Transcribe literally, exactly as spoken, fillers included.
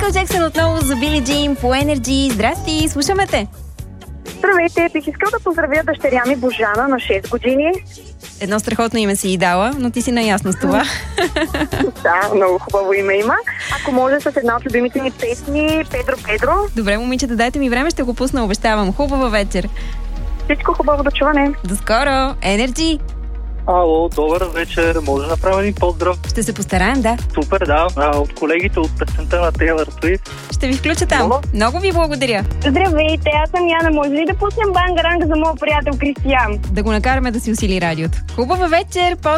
Майкъл Джексън отново за Били Джин по Energy. Здрасти, слушаме те. Здравейте, бих искал да поздравя дъщеря ми Божана на шест години. Едно страхотно име си и дала, но ти си наясна с това. Да, много хубаво име има. Ако може с една от любимите ни песни, Педро Педро. Добре, момичета, дайте ми време, ще го пусна, обещавам. Хубава вечер. Всичко хубаво, до чуване. До скоро. Energy. Ало, добър вечер. Може да направим един поздрав? Ще се постараем, да. Супер, да. А, от колегите от песента на Тейлър Суифт. Ще ви включа там. Много? Много ви благодаря. Здравейте, аз съм Яна. Може ли да пуснем бангаранг за моят приятел Кристиян? Да го накараме да си усили радиото. Хубава вечер.